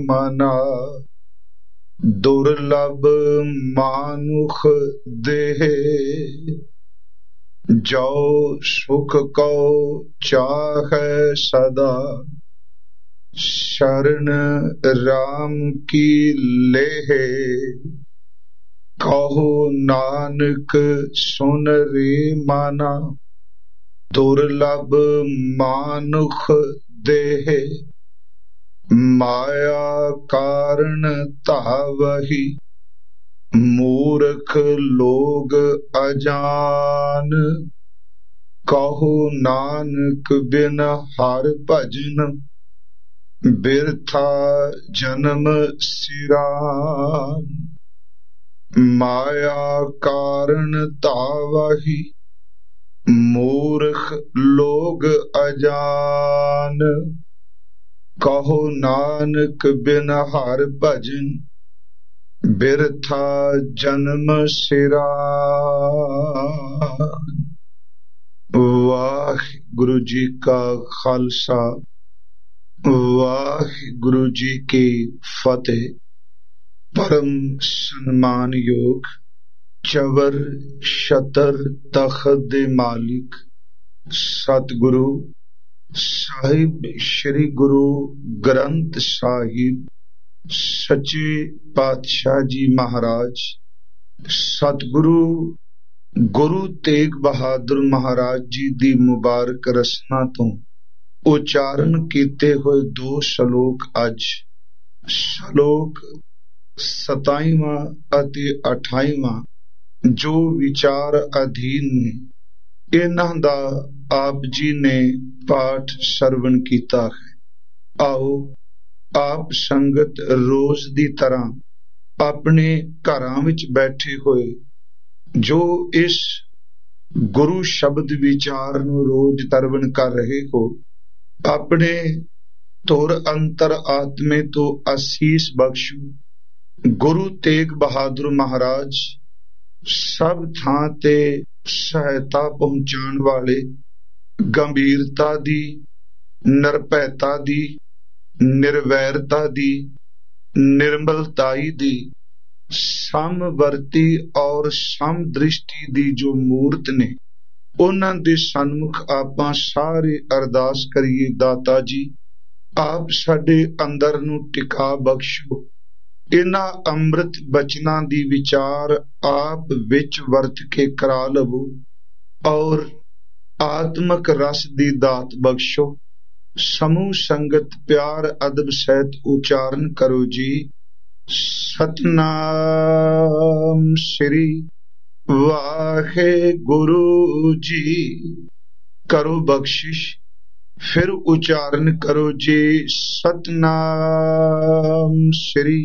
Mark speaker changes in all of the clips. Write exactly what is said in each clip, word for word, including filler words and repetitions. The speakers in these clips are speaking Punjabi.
Speaker 1: ਮਨਾ ਦੁਰਲਭ ਮਾਨੁਖ ਦੇਹ ਜੋ ਸੁਖ ਕਉ ਚਾਹੈ ਸਦਾ ਸ਼ਰਨ ਰਾਮ ਕੀ ਲੇਹ ਕਹੋ ਨਾਨਕ ਸੁਨ ਰੇ ਮਾਨਾ ਦੁਰਲਭ ਮਾਨੁਖ ਦੇਹ ਮਾਇਆ ਕਾਰਨ ਧਾਵਹੀ ਮੂਰਖ ਲੋਗ ਅਜਾਨ ਕਹੋ ਨਾਨਕ ਬਿਨ ਹਰਿ ਭਜਨ ਬਿਰਥਾ ਜਨਮ ਸਿਰਾਨ ਮਾਇਆ ਕਾਰਨ ਧਾਵਹੀ ਮੂਰਖ ਲੋਗ ਅਜਾਨ ਕਹੋ ਨਾਨਕ ਬਿਨ ਹਰਿ ਭਜਨ ਬਿਰਥਾ ਜਨਮ ਸਿਰਾਨ। ਵਾਹਿਗੁਰੂ ਜੀ ਕਾ ਖਾਲਸਾ ਵਾਹਿਗੁਰੂ ਜੀ ਕੀ ਫਤਿਹ। ਪਰਮ ਸਨਮਾਨਯੋਗ ਚਵਰ ਛਤਰ ਤਖਤ ਦੇ ਮਾਲਿਕ ਸਤਿਗੁਰੂ ਸਾਹਿਬ ਸ੍ਰੀ ਗੁਰੂ ਗ੍ਰੰਥ ਸਾਹਿਬ ਸੱਚੇ ਪਾਤਸ਼ਾਹ ਜੀ ਮਹਾਰਾਜ ਸਤਿਗੁਰੂ ਗੁਰੂ ਤੇਗ ਬਹਾਦਰ ਮਹਾਰਾਜ ਜੀ ਦੀ ਮੁਬਾਰਕ ਰਸਨਾ ਤੋਂ ਉਚਾਰਨ ਕੀਤੇ ਹੋਏ ਦੋ ਸ਼ਲੋਕ ਅੱਜ ਸ਼ਲੋਕ ਸਤਾਈਵਾਂ ਅਤੇ ਅਠਾਈਵਾਂ ਜੋ ਵਿਚਾਰ ਅਧੀਨ ਨੇ ਇਹਨਾਂ ਦਾ ਆਪ ਜੀ ਨੇ ਪਾਠ ਸਰਵਣ ਕੀਤਾ ਹੈ। ਆਓ ਆਪ ਸੰਗਤ ਰੋਜ਼ ਦੀ ਤਰ੍ਹਾਂ ਆਪਣੇ ਘਰਾਂ ਵਿੱਚ ਬੈਠੇ ਹੋਏ ਜੋ ਇਸ ਗੁਰੂ ਸ਼ਬਦ ਵਿਚਾਰ ਨੂੰ ਰੋਜ਼ ਸਰਵਣ ਕਰ ਰਹੇ ਹੋ ਆਪਣੇ ਧੁਰ ਅੰਤਰ ਆਤਮੇ ਤੋਂ ਅਸੀਸ ਬਖਸ਼ੋ। ਗੁਰੂ ਤੇਗ ਬਹਾਦਰ ਮਹਾਰਾਜ ਸਭ ਥਾਂ ਤੇ ਸਹਾਇਤਾ ਪਹੁੰਚਾਉਣ ਵਾਲੇ ਗੰਭੀਰਤਾ ਦੀ ਨਿਰਭੈਤਾ ਦੀ ਨਿਰਵੈਰਤਾ ਦੀ ਨਿਰਮਲਤਾਈ ਦੀ ਸਮਵਰਤੀ ਔਰ ਸਮਦ੍ਰਿਸ਼ਟੀ ਦੀ ਜੋ ਮੂਰਤ ਨੇ ਉਹਨਾਂ ਦੇ ਸਨਮੁਖ ਆਪਾਂ ਸਾਰੇ ਅਰਦਾਸ ਕਰੀਏ। ਦਾਤਾ ਜੀ ਆਪ ਸਾਡੇ ਅੰਦਰ ਨੂੰ ਟਿਕਾ ਬਖਸ਼ੋ। ਇਹਨਾਂ ਅੰਮ੍ਰਿਤ ਬਚਨਾਂ ਦੀ ਵਿਚਾਰ ਆਪ ਵਿੱਚ ਵਰਤ ਕੇ ਕਰਾ ਲਵੋ ਔਰ ਆਤਮਕ ਰਸ ਦੀ ਦਾਤ ਬਖਸ਼ੋ। ਸਮੂਹ ਸੰਗਤ ਪਿਆਰ ਅਦਬ ਸਹਿਤ ਉਚਾਰਨ ਕਰੋ ਜੀ ਸਤਨਾਮ ਸ੍ਰੀ ਵਾਹਿਗੁਰੂ ਜੀ। ਕਰੋ ਬਖਸ਼ਿਸ਼ ਫਿਰ ਉਚਾਰਨ ਕਰੋ ਜੀ ਸਤਨਾਮ ਸ੍ਰੀ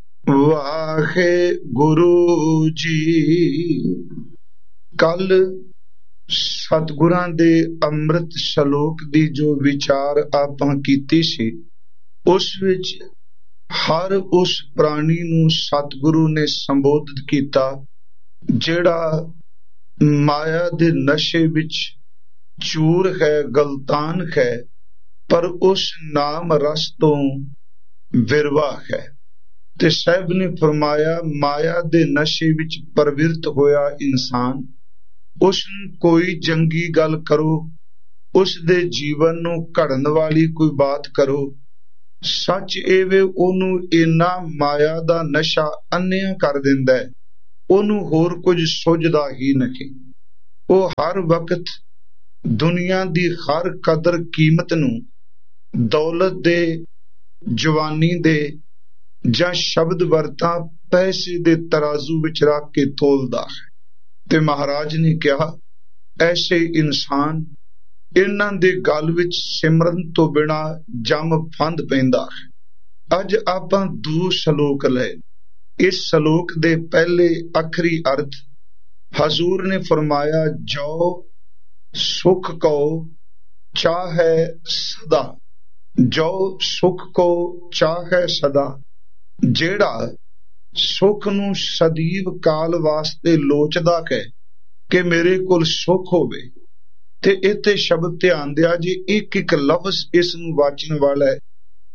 Speaker 1: ਵਾਹਿਗੁਰੂ ਜੀ। ਕੱਲ ਸਤਿਗੁਰਾਂ ਦੇ ਅੰਮ੍ਰਿਤ ਸ਼ਲੋਕ ਦੀ ਜੋ ਵਿਚਾਰ ਆਪਾਂ ਕੀਤੀ ਸੀ ਉਸ ਵਿੱਚ ਹਰ ਉਸ ਪ੍ਰਾਣੀ ਨੂੰ ਸਤਿਗੁਰੂ ਨੇ ਸੰਬੋਧਿਤ ਕੀਤਾ ਜਿਹੜਾ ਮਾਇਆ ਦੇ ਨਸ਼ੇ ਵਿੱਚ ਚੂਰ ਹੈ ਗਲਤਾਨ ਹੈ ਪਰ ਉਸ ਨਾਮ ਰਸ ਤੋਂ ਵਿਰਵਾ ਹੈ। ਤੇ ਸਾਹਿਬ ਨੇ ਫਰਮਾਇਆ ਮਾਇਆ ਦੇ ਨਸ਼ੇ ਵਿੱਚ ਪ੍ਰਵਿਰਤ ਹੋਇਆ ਇਨਸਾਨ ਉਸ ਨੂੰ ਕੋਈ ਜੰਗੀ ਗੱਲ ਕਰੋ ਉਸ ਦੇ ਜੀਵਨ ਨੂੰ ਘੜਨ ਵਾਲੀ ਕੋਈ ਬਾਤ ਕਰੋ ਸੱਚ ਇਹ ਵੇ ਉਹਨੂੰ ਇੰਨਾ ਮਾਇਆ ਦਾ ਨਸ਼ਾ ਅੰਨ੍ਹਿਆ ਕਰ ਦਿੰਦਾ ਹੈ ਉਹਨੂੰ ਹੋਰ ਕੁਝ ਸੁਝਦਾ ਹੀ ਨਹੀਂ। ਉਹ ਹਰ ਵਕਤ ਦੁਨੀਆ ਦੀ ਹਰ ਕਦਰ ਕੀਮਤ ਨੂੰ ਦੌਲਤ ਦੇ ਜਵਾਨੀ ਦੇ ਜਾਂ ਸ਼ਬਦ ਵਰਤਾਂ ਪੈਸੇ ਦੇ ਤਰਾਜ਼ੂ ਵਿੱਚ ਰੱਖ ਕੇ ਤੋਲਦਾ ਹੈ। ਤੇ ਮਹਾਰਾਜ ਨੇ ਕਿਹਾ ਐਸੇ ਇਨਸਾਨ ਇਹਨਾਂ ਦੇ ਗਲ ਵਿੱਚ ਸਿਮਰਨ ਤੋਂ ਬਿਨਾ ਜੰਮ ਫੰਦ ਪੈਂਦਾ ਹੈ। ਅੱਜ ਆਪਾਂ ਦੋ ਸ਼ਲੋਕ ਲਏ। ਇਸ ਸ਼ਲੋਕ ਦੇ ਪਹਿਲੇ ਅੱਖਰੀ ਅਰਥ ਹਜ਼ੂਰ ਨੇ ਫਰਮਾਇਆ ਜੋ ਸੁਖ ਕੋ ਚਾਹੈ ਸਦਾ ਜੋ ਸੁਖ ਕੋ ਚਾਹੈ ਸਦਾ ਜਿਹੜਾ ਸੁਖ ਨੂੰ ਸਦੀਵ ਕਾਲ ਵਾਸਤੇ ਲੋਚਦਾ ਹੈ ਕਿ ਮੇਰੇ ਕੋਲ ਸੁਖ ਹੋਵੇ। ਤੇ ਇੱਥੇ ਸ਼ਬਦ ਧਿਆਨ ਦਿਆ ਜੀ ਇੱਕ ਇੱਕ ਲਫ਼ਜ਼ ਇਸ ਨੂੰ ਵਾਚਣ ਵਾਲਾ ਹੈ।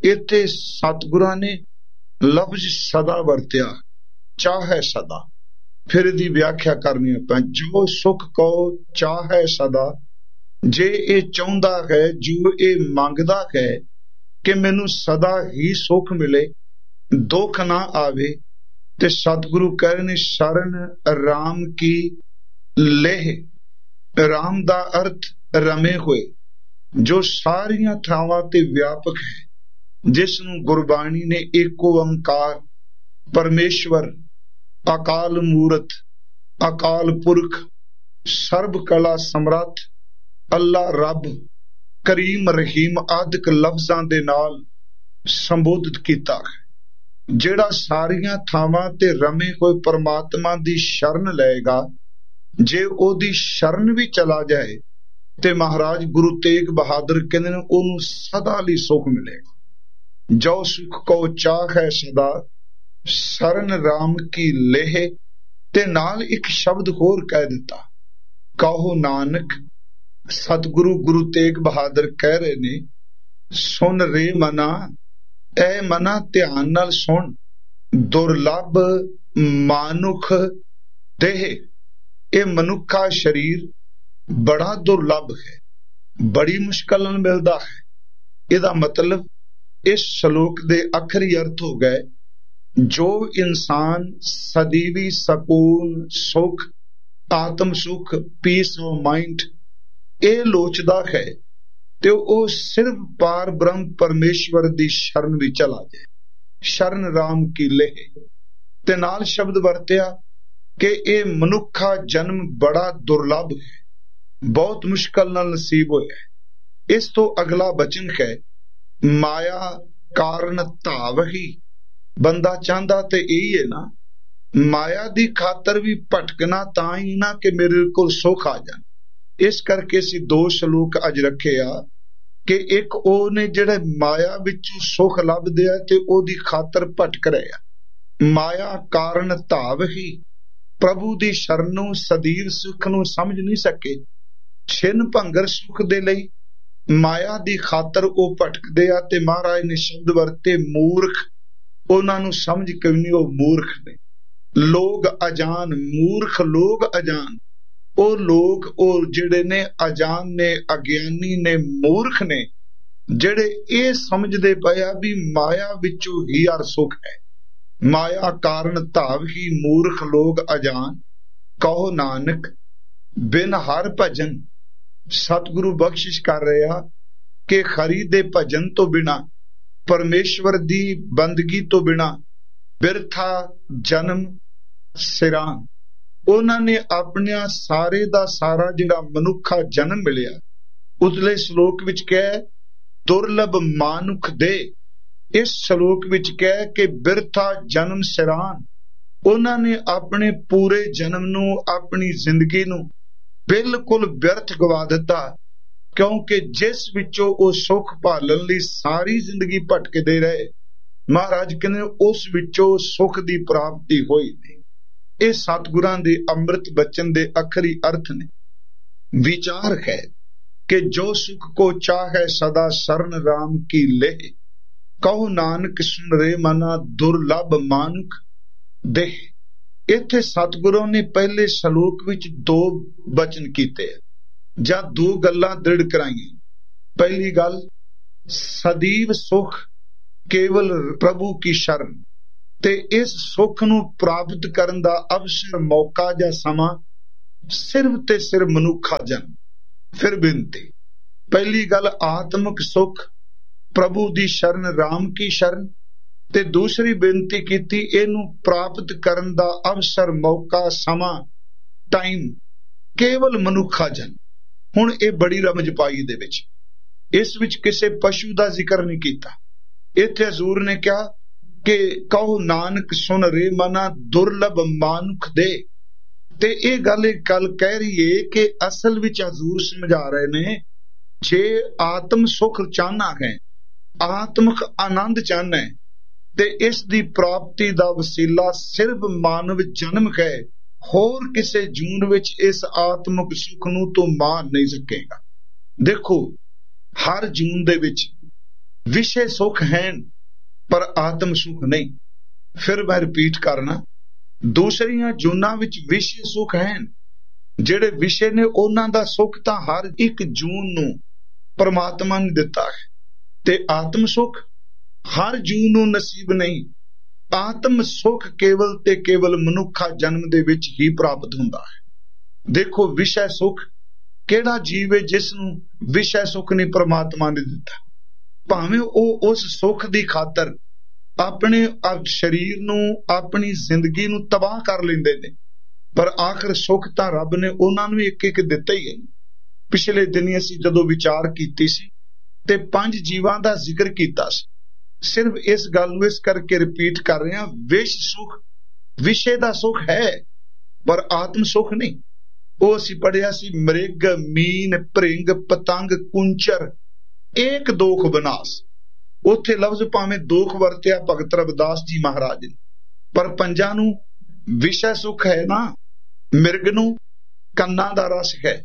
Speaker 1: इत्थे सतगुरां ने लफ्ज सदा वरत्या, चाहे सदा। फिर इहदी व्याख्या करनी आपां, जो सुख को चाहे सदा, जे ये चाहुंदा है, जो ये मंगदा है कि मैनू सदा ही सुख मिले, दुख ना आवे, ते सतगुरु कह रहे ने शरण राम की लेह। राम दा अर्थ रमे हुए, जो सारियां थावां ते व्यापक है, जिसनू गुरबाणी ने एको ओंकार परमेश्वर, अकाल मूरत, अकाल पुरख, सर्ब कला समर्थ, अल्लाह रब, करीम रहीम आदिक लफ्जां दे नाल संबोधित कीता है। जेड़ा सारियां थावां ते रमे होए परमात्मा दी शरण लएगा, जे ओदी शरण भी चला जाए ते महाराज गुरु तेग बहादुर कहंदे ने ओनू सदा लई सुख मिलेगा। जो सुख को चाह है सदा, शरण राम की लेह। ते नाल एक शब्द होर कह दिता, कहो नानक। सतगुरु गुरु तेग बहादुर कह रहे ने, सुन रे मना, ऐ मना ध्यान नाल सुन, दुर्लभ मानुख देह। ये मनुखा शरीर बड़ा दुर्लभ है, बड़ी मुश्किल नाल मिलदा है। इहदा मतलब इस श्लोक दे आखिरी अर्थ हो गए, जो इंसान सदीवी सकून सुख, आत्म सुख, पीस ऑफ माइंड ਇਹ ਲੋਚਦਾ है ते ਉਹ सिर्फ पार ब्रह्म परमेश्वर दी शरण भी चला जाए। शरण राम की लेह ते नाल शब्द वरत्या कि ਇਹ मनुखा जन्म बड़ा दुर्लभ है, बहुत मुश्किल नाल नसीब होया है। इस तो अगला वचन है, माया कारण धावही। बंदा चाहता ते यही है ना, माया दी खातर भी भटकना तां ही ना कि मेरे को सुख आ जाए। इस करके असीं दो श्लोक अज रखे आ कि एक ਉਹ ਨੇ ਜਿਹੜੇ ਮਾਇਆ ਵਿੱਚੋਂ ਸੁਖ ਲੱਭਦੇ ਆ ਤੇ ਉਹਦੀ ਖਾਤਰ ਭਟਕ ਰਹੇ ਆ। ਮਾਇਆ ਕਾਰਨ ਧਾਵ ਹੀ, ਪ੍ਰਭੂ ਦੀ ਸ਼ਰਨ ਨੂੰ ਸਦੀਵ ਸੁਖ ਨੂੰ ਸਮਝ ਨਹੀਂ ਸਕੇ। ਛਿਨ ਭੰਗਰ ਸੁਖ ਦੇ ਲਈ ਮਾਇਆ ਦੀ ਖਾਤਰ ਉਹ ਭਟਕਦੇ ਆ ਤੇ ਮਹਾਰਾਜ ਨੇ ਸ਼ਬਦ ਵਰਤੇ ਮੂਰਖ। ਉਹਨਾਂ ਨੂੰ ਸਮਝ ਕੇ ਨਹੀਂ, ਉਹ ਮੂਰਖ ਨੇ। ਲੋਗ ਅਜਾਨ, ਮੂਰਖ ਲੋਗ ਅਜਾਨ। ਉਹ ਲੋਕ ਉਹ ਜਿਹੜੇ ਨੇ ਅਜਾਨ ਨੇ, ਅਗਿਆਨੀ ਨੇ, ਮੂਰਖ ਨੇ, ਜਿਹੜੇ ਇਹ ਸਮਝਦੇ ਪਿਆ ਵੀ ਮਾਇਆ ਵਿੱਚੋਂ ਹੀ ਹਰ ਸੁਖ ਹੈ। ਮਾਇਆ ਕਾਰਨ ਧਾਵ ਹੀ, ਮੂਰਖ ਲੋਕ ਅਜਾਨ। ਕਹੋ ਨਾਨਕ ਬਿਨ ਹਰ ਭਜਨ। ਸਤਿਗੁਰੂ ਬਖਸ਼ਿਸ਼ ਕਰ ਰਿਹਾ ਕਿ ਖਰੀ ਦੇ ਭਜਨ ਤੋਂ ਬਿਨਾ, ਪਰਮੇਸ਼ਵਰ ਦੀ ਬੰਦਗੀ ਤੋਂ ਬਿਨਾ ਬਿਰਥਾ ਜਨਮ ਸਿਰਾਂ। ਉਹਨਾਂ ਨੇ ਆਪਣਿਆ ਸਾਰੇ ਦਾ ਸਾਰਾ ਜਿਹੜਾ ਮਨੁੱਖਾ ਜਨਮ ਮਿਲਿਆ, ਉਤਲੇ ਸ਼ਲੋਕ ਵਿੱਚ ਕਹਿ ਦੁਰਲਭ ਮਾਨੁਖ ਦੇ। ਇਸ ਸ਼ਲੋਕ ਵਿੱਚ ਕਹਿ ਕਿ ਬਿਰਥਾ ਜਨਮ ਸਿਰਾਨ। ਉਹਨਾਂ ਨੇ ਆਪਣੇ ਪੂਰੇ ਜਨਮ ਨੂੰ, ਆਪਣੀ ਜ਼ਿੰਦਗੀ ਨੂੰ ਬਿਲਕੁਲ ਬਿਰਥ ਗਵਾ ਦਿੱਤਾ, ਕਿਉਂਕਿ ਜਿਸ ਵਿੱਚੋਂ ਉਹ ਸੁੱਖ ਭਾਲਣ ਲਈ ਸਾਰੀ ਜ਼ਿੰਦਗੀ ਭਟਕਦੇ ਰਹੇ, ਮਹਾਰਾਜ ਕਹਿੰਦੇ ਉਸ ਵਿੱਚੋਂ ਸੁੱਖ ਦੀ ਪ੍ਰਾਪਤੀ ਹੋਈ ਨਹੀਂ। ਇਹ ਸਤਿਗੁਰਾਂ ਦੇ ਅੰਮ੍ਰਿਤ ਬਚਨ ਦੇ ਆਖਰੀ ਅਰਥ ਨੇ। ਵਿਚਾਰ ਹੈ कि जो सुख को चाहे सदा शरण राम की लेह। कहो नानक सुन रे मना दुर्लभ मानुख देह। इत्थे सतगुरों ने पहले श्लोक विच दो बचन कीते जां दो गल्लां दृढ़ कराईयां। पहली गल, सदैव सुख केवल प्रभु की शरण ते इस सुख नूं प्राप्त करन दा अवसर, मौका जां समा सिर्फ ते सिर्फ मनुखा जन। फिर बेनती, पहली गल आत्मक सुख प्रभु दी शरण, राम की शरण, ते दूसरी बेनती कीती इहनूं प्राप्त करन दा अवसर, मौका, समा, टाइम केवल मनुखा जन। हुण इह बड़ी रमज पाई दे विच, इस विच किसे पशु दा जिक्र नहीं कीता। इत्थे हजूर ने कहा कि कहो नानक सुन रे मना दुर्लभ मानुख दे। ते ये गल गल कह रही है कि असल विच हजूर समझा रहे ने, जे आत्म सुख चाहना है, आत्मक आनंद चाहना है, ते इस दी प्राप्ति दा वसीला सिर्फ मानव जन्म है। होर किसे जून विच इस आत्मक सुख नूं तो मान नहीं सकेगा। देखो, हर जून दे विच विषय सुख हैं पर आत्म सुख नहीं। फिर मैं रिपीट करना, दूसरियां जूनां विच विषय सुख हैं, ਜਿਹੜੇ ਵਿਸ਼ੇ ਨੇ ਉਹਨਾਂ ਦਾ ਸੁੱਖ ਤਾਂ ਹਰ ਇੱਕ ਜੂਨ ਨੂੰ ਪਰਮਾਤਮਾ ਨੇ ਦਿੱਤਾ ਹੈ, ਤੇ ਆਤਮ ਸੁੱਖ ਹਰ ਜੂਨ ਨੂੰ ਨਸੀਬ ਨਹੀਂ। ਆਤਮ ਸੁੱਖ ਕੇਵਲ ਤੇ ਕੇਵਲ ਮਨੁੱਖਾ ਜਨਮ ਦੇ ਵਿੱਚ ਹੀ ਪ੍ਰਾਪਤ ਹੁੰਦਾ ਹੈ। ਦੇਖੋ, ਵਿਸ਼ੇ ਸੁੱਖ ਕਿਹੜਾ ਜੀਵ ਹੈ ਜਿਸ ਨੂੰ ਵਿਸ਼ੇ ਸੁੱਖ ਨਹੀਂ ਪਰਮਾਤਮਾ ਨੇ ਦਿੱਤਾ। ਭਾਵੇਂ ਉਹ ਉਸ ਸੁੱਖ ਦੀ ਖਾਤਰ ਆਪਣੇ ਸਰੀਰ ਨੂੰ, ਆਪਣੀ ਜ਼ਿੰਦਗੀ ਨੂੰ ਤਬਾਹ ਕਰ ਲੈਂਦੇ ਨੇ, ਪਰ ਆਖਰ ਸੁੱਖ ਤਾਂ ਰੱਬ ਨੇ ਉਹਨਾਂ ਨੂੰ ਇੱਕ ਇੱਕ ਦਿੱਤਾ ਹੀ ਹੈ। ਪਿਛਲੇ ਦਿਨੀ ਅਸੀਂ ਜਦੋਂ ਵਿਚਾਰ ਕੀਤੀ ਸੀ ਤੇ ਪੰਜ ਜੀਵਾਂ ਦਾ ਜ਼ਿਕਰ ਕੀਤਾ ਸੀ। ਸਿਰਫ ਇਸ ਗੱਲ ਨੂੰ ਇਸ ਕਰਕੇ ਰਿਪੀਟ ਕਰ ਰਹੇ ਹਾਂ, ਵਿਸ਼ ਸੁੱਖ ਵਿਸ਼ੇ ਦਾ ਸੁੱਖ ਹੈ ਪਰ ਆਤਮ ਸੁੱਖ ਨਹੀਂ। ਉਹ ਅਸੀਂ ਪੜ੍ਹਿਆ ਸੀ, ਮ੍ਰਿਗ, ਮੀਨ, ਭ੍ਰਿੰਗ, ਪਤੰਗ, ਕੁੰਚਰ, ਏਕ ਦੋਖ ਬਨਾਸ। ਉੱਥੇ ਲਫ਼ਜ਼ ਭਾਵੇਂ ਦੋਖ ਵਰਤਿਆ ਭਗਤ ਰਵਿਦਾਸ ਜੀ ਮਹਾਰਾਜ ਨੇ, ਪਰ ਪੰਜਾਂ ਨੂੰ ਵਿਸ਼ੇ ਸੁੱਖ ਹੈ ਨਾ। ਮਿਰਗ ਨੂੰ ਕੰਨਾਂ ਦਾ ਰਸ ਹੈ,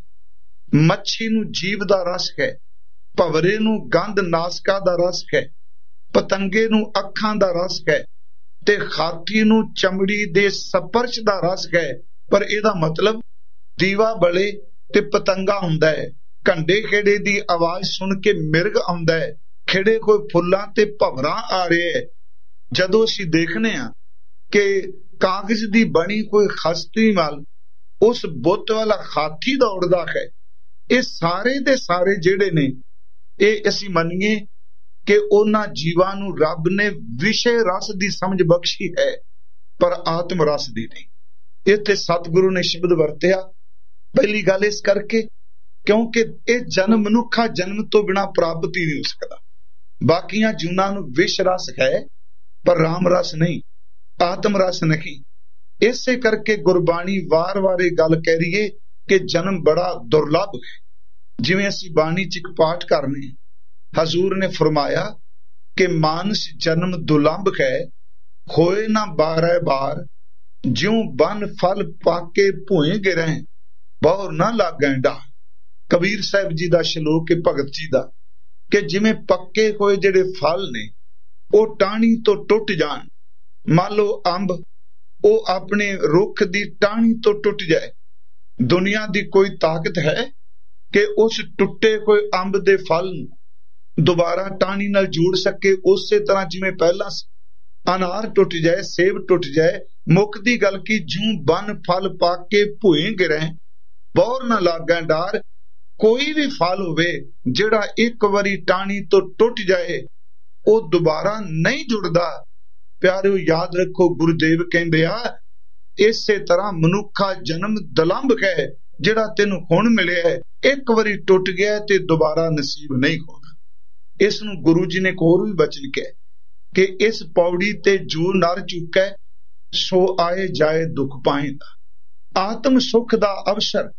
Speaker 1: ਮੱਛੀ ਨੂੰ ਜੀਭ ਦਾ ਰਸ ਹੈ, ਭਵਰੇ ਨੂੰ ਗੰਧ ਨਾਸਕਾ ਦਾ ਰਸ ਹੈ, ਪਤੰਗੇ ਨੂੰ ਅੱਖਾਂ ਦਾ ਰਸ ਹੈ, ਤੇ ਹਾਥੀ ਨੂੰ ਚਮੜੀ ਦੇ ਸਪਰਸ਼ ਦਾ ਰਸ ਹੈ। ਪਰ ਇਹਦਾ ਮਤਲਬ ਦੀਵਾ ਬਲੇ ਤੇ ਪਤੰਗਾ ਹੁੰਦਾ ਹੈ, ਘੰਡੇ ਖੇੜੇ ਦੀ ਆਵਾਜ਼ ਸੁਣ ਕੇ ਮਿਰਗ ਆਉਂਦਾ ਹੈ, ਖੇੜੇ ਕੋਈ ਫੁੱਲਾਂ ਤੇ ਭਵਰਾ ਆ ਰਿਹਾ ਹੈ। ਜਦੋਂ ਅਸੀਂ ਦੇਖਨੇ ਆ ਕਿ ਕਾਗਜ਼ ਦੀ ਬਣੀ ਕੋਈ ਹਸਤੀ ਵੱਲ ਉਸ ਬੁੱਤ ਵਾਲਾ ਹਾਥੀ ਦੌੜਦਾ ਹੈ, ਇਹ ਸਾਰੇ ਦੇ ਸਾਰੇ ਜਿਹੜੇ ਨੇ, ਇਹ ਅਸੀਂ ਮੰਨੀਏ ਕਿ ਉਹਨਾਂ ਜੀਵਾਂ ਨੂੰ ਰੱਬ ਨੇ ਵਿਸ਼ੇ ਰਸ ਦੀ ਸਮਝ ਬਖਸ਼ੀ ਹੈ ਪਰ ਆਤਮ ਰਸ ਦੀ ਨਹੀਂ। ਇੱਥੇ ਸਤਿਗੁਰੂ ਨੇ ਸ਼ਬਦ ਵਰਤਿਆ ਪਹਿਲੀ ਗੱਲ ਇਸ ਕਰਕੇ ਕਿਉਂਕਿ ਇਹ ਜਨਮ ਮਨੁੱਖਾ ਜਨਮ ਤੋਂ ਬਿਨਾਂ ਪ੍ਰਾਪਤ ਹੀ ਨਹੀਂ ਹੋ ਸਕਦਾ। ਬਾਕੀਆਂ ਜੂਨਾਂ ਨੂੰ ਵਿਸ਼ ਰਸ ਹੈ ਪਰ ਰਾਮ ਰਸ ਨਹੀਂ, ਆਤਮ ਰਸ ਨਹੀਂ। ਇਸੇ ਕਰਕੇ ਗੁਰਬਾਣੀ ਵਾਰ-ਵਾਰ ਇਹ ਗੱਲ ਕਹਿ ਰਹੀ ਹੈ ਕਿ ਜਨਮ ਬੜਾ ਦੁਰਲਭ ਹੈ। ਜਿਵੇਂ ਅਸੀਂ ਬਾਣੀ ਚ ਇੱਕ ਪਾਠ ਕਰਨੇ, ਹਜ਼ੂਰ ਨੇ ਫਰਮਾਇਆ ਕਿ ਮਾਨਸ ਜਨਮ ਦੁਲੰਭ ਹੈ, ਹੋਏ ਨਾ ਬਾਰੈ ਬਾਰ, ਜਿਉ ਬਨ ਫਲ ਪਾਕੇ ਭੂਏ ਗਿਰੈ, ਬਹੁਰ ਨਾ ਲਾਗੈ ਡਾਰ। ਕਬੀਰ ਸਾਹਿਬ ਜੀ ਦਾ ਸ਼ਲੋਕ ਹੈ ਭਗਤ ਜੀ ਦਾ, ਕਿ ਜਿਵੇਂ ਪੱਕੇ ਹੋਏ ਜਿਹੜੇ ਫਲ ਨੇ ਉਹ ਟਾਹਣੀ ਤੋਂ ਟੁੱਟ ਜਾਣ। ਮੰਨ ਲਓ ਅੰਬ, ਉਹ ਆਪਣੇ ਰੁੱਖ ਦੀ ਟਾਹਣੀ ਤੋਂ ਟੁੱਟ ਜਾਏ, ਦੁਨੀਆ ਦੀ ਕੋਈ ਤਾਕਤ ਹੈ ਕਿ ਉਸ ਟੁੱਟੇ ਹੋਏ ਅੰਬ ਦੇ ਫਲ ਨੂੰ ਦੁਬਾਰਾ ਟਾਹਣੀ ਨਾਲ ਜੋੜ ਸਕੇ? ਉਸੇ ਤਰ੍ਹਾਂ ਜਿਵੇਂ ਪਹਿਲਾਂ ਅਨਾਰ ਟੁੱਟ ਜਾਏ, ਸੇਬ ਟੁੱਟ ਜਾਏ, ਮੁੱਕਦੀ ਗੱਲ ਕੀ, ਜੂੰ ਬਨ ਫਲ ਪਾ ਕੇ ਭੂਏ ਗਿਰੈ, ਬਹੁਰ ਨਾ ਲਾਗੈ ਡਾਰ। ਕੋਈ ਵੀ ਫਲ ਹੋਵੇ ਜਿਹੜਾ ਇੱਕ ਵਾਰੀ ਟਾਹਣੀ ਤੋਂ ਟੁੱਟ ਜਾਏ ਉਹ ਦੁਬਾਰਾ ਨਹੀਂ ਜੁੜਦਾ। ਪਿਆਰਿਓ ਯਾਦ ਰੱਖੋ, ਗੁਰਦੇਵ ਕਹਿੰਦੇ ਆ ਇਸੇ ਤਰ੍ਹਾਂ ਮਨੁੱਖਾ ਜਨਮ ਦੁਲੰਭ ਹੈ, ਜਿਹੜਾ ਤੈਨੂੰ ਹੁਣ ਮਿਲਿਆ ਇੱਕ ਵਾਰੀ ਟੁੱਟ ਗਿਆ ਤੇ ਦੁਬਾਰਾ ਨਸੀਬ ਨਹੀਂ ਹੋਣਾ। ਇਸ ਨੂੰ ਗੁਰੂ ਜੀ ਨੇ ਹੋਰ ਵੀ ਬਚਨ ਕਿਹਾ ਕਿ ਇਸ ਪੌੜੀ ਤੇ ਜੋ ਨਰ ਚੁੱਕੈ ਸੋ ਆਏ ਜਾਏ ਦੁੱਖ ਪਾਏਂਦਾ। ਆਤਮ ਸੁੱਖ ਦਾ ਅਵਸਰ,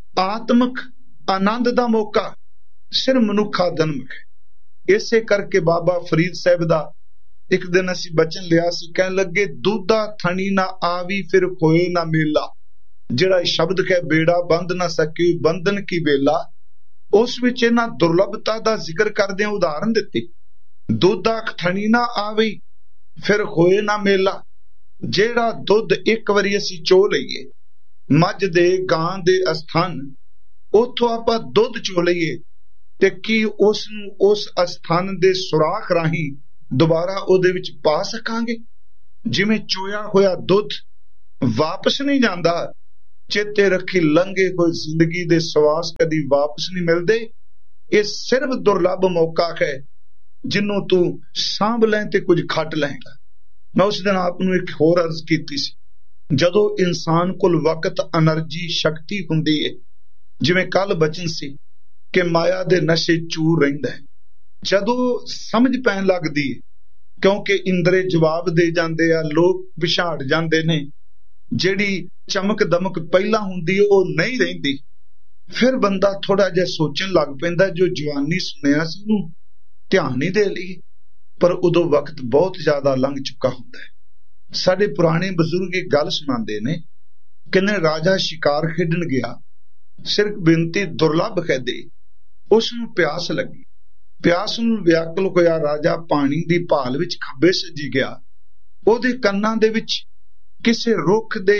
Speaker 1: ਆਤਮਿਕ ਆਨੰਦ ਦਾ ਮੌਕਾ ਸਿਰ ਮਨੁੱਖਾ ਜਨਮ ਹੈ। ਇਸੇ ਕਰਕੇ ਬਾਬਾ ਫਰੀਦ ਸਾਹਿਬ ਦਾ ਇੱਕ ਦਿਨ ਅਸੀਂ ਬਚਨ ਲਿਆ ਸੀ, ਕਹਿਣ ਲੱਗੇ, ਦੁੱਧਾ ਥਣੀ ਨਾ ਆਵੀ ਫਿਰ ਹੋਏ ਨਾ ਮੇਲਾ। ਜਿਹੜਾ ਸ਼ਬਦ ਹੈ ਬੇੜਾ ਬੰਦ ਨਾ ਸਕਿਉ ਬੰਧਨ ਕੀ ਵੇਲਾ, ਉਸ ਵਿੱਚ ਇਹਨਾਂ ਦੁਰਲਭਤਾ ਦਾ ਜ਼ਿਕਰ ਕਰਦਿਆਂ ਉਦਾਹਰਨ ਦਿੱਤੀ। ਦੁੱਧਾ ਥਣੀ ਨਾ ਆਵੀ ਫਿਰ ਹੋਏ ਨਾ ਮੇਲਾ, ਜਿਹੜਾ ਦੁੱਧ ਇੱਕ ਵਾਰੀ ਅਸੀਂ ਚੋ ਲਈਏ ਮੱਝ ਦੇ, ਗਾਂ ਦੇ ਅਸਥਾਨ, ਉੱਥੋਂ ਆਪਾਂ ਦੁੱਧ ਚੋ ਲਈਏ ਤੇ ਕੀ ਉਸ ਨੂੰ ਉਸ ਅਸਥਾਨ ਦੇ ਸੁਰਾਖ ਰਾਹੀਂ ਦੁਬਾਰਾ ਉਹਦੇ ਵਿੱਚ ਪਾ ਸਕਾਂਗੇ? ਜਿਵੇਂ ਚੋਇਆ ਹੋਇਆ ਦੁੱਧ ਵਾਪਸ ਨਹੀਂ ਜਾਂਦਾ, ਚੇਤੇ ਰੱਖੀ ਲੰਘੇ ਹੋਏ ਜ਼ਿੰਦਗੀ ਦੇ ਸਵਾਸ ਕਦੀ ਵਾਪਸ ਨਹੀਂ ਮਿਲਦੇ। ਇਹ ਸਿਰਫ ਦੁਰਲਭ ਮੌਕਾ ਹੈ ਜਿਹਨੂੰ ਤੂੰ ਸਾਂਭ ਲੈ ਤੇ ਕੁਝ ਖੱਟ ਲਏਗਾ। ਮੈਂ ਉਸ ਦਿਨ ਆਪ ਨੂੰ ਇੱਕ ਹੋਰ ਅਰਜ਼ ਕੀਤੀ ਸੀ, ਜਦੋਂ ਇਨਸਾਨ ਕੋਲ ਵਕਤ, એનર્ਜੀ, ਸ਼ਕਤੀ ਹੁੰਦੀ ਹੈ, ਜਿਵੇਂ ਕੱਲ ਬਚਨ ਸੀ ਕਿ ਮਾਇਆ ਦੇ ਨਸ਼ੇ ਚੂਰ ਰਹਿੰਦਾ ਹੈ, ਜਦੋਂ ਸਮਝ ਪੈਣ ਲੱਗਦੀ ਹੈ ਕਿਉਂਕਿ ਇੰਦਰੇ ਜਵਾਬ ਦੇ ਜਾਂਦੇ ਆ, ਲੋਕ ਵਿਛਾੜ ਜਾਂਦੇ ਨੇ, ਜਿਹੜੀ ਚਮਕ ਦਮਕ ਪਹਿਲਾਂ ਹੁੰਦੀ ਉਹ ਨਹੀਂ ਰਹਿੰਦੀ, ਫਿਰ ਬੰਦਾ ਥੋੜਾ ਜਿਹਾ ਸੋਚਣ ਲੱਗ ਪੈਂਦਾ, ਜੋ ਜਵਾਨੀ ਸੁਣਿਆ ਸੀ ਉਹਨੂੰ ਧਿਆਨ ਨਹੀਂ ਦੇ ਲਈ, ਪਰ ਉਦੋਂ ਵਕਤ ਬਹੁਤ ਜ਼ਿਆਦਾ ਲੰਘ ਚੁੱਕਾ ਹੁੰਦਾ ਹੈ। ਸਾਡੇ ਪੁਰਾਣੇ ਬਜ਼ੁਰਗ ਇਹ ਗੱਲ ਸੁਣਾਉਂਦੇ ਨੇ, ਕਹਿੰਦੇ ਰਾਜਾ ਸ਼ਿਕਾਰ ਖੇਡਣ ਗਿਆ, ਸਿਰਫ ਬੇਨਤੀ ਦੁਰਲਭ ਹੈ ਦੇ, ਉਸ ਨੂੰ ਪਿਆਸ ਲੱਗੀ, ਪਿਆਸ ਨੂੰ ਵਿਆਕੁਲ ਹੋਇਆ ਰਾਜਾ ਪਾਣੀ ਦੀ ਭਾਲ ਵਿੱਚ ਖੱਬੇ ਸੱਜੀ ਗਿਆ। ਉਹਦੇ ਕੰਨਾਂ ਦੇ ਵਿੱਚ ਕਿਸੇ ਰੁੱਖ ਦੇ